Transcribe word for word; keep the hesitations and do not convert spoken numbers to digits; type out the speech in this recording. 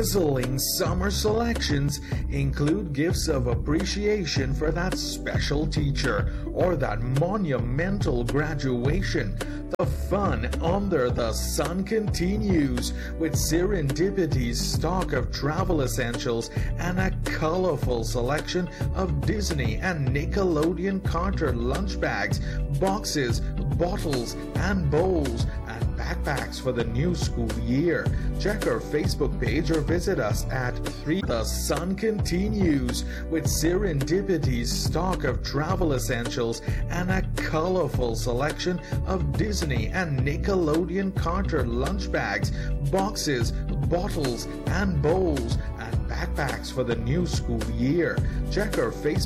Sizzling summer selections include gifts of appreciation for that special teacher or that monumental graduation. The fun under the sun continues with Serendipity's stock of travel essentials and a colorful selection of Disney and Nickelodeon Carter lunch bags, boxes, bottles, and bowls, and backpacks for the new school year. Check our Facebook page or visit us at three. The sun continues with Serendipity's stock of travel essentials and a colorful selection of Disney and Nickelodeon Carter lunch bags, boxes, bottles, and bowls, and backpacks for the new school year. Check our Facebook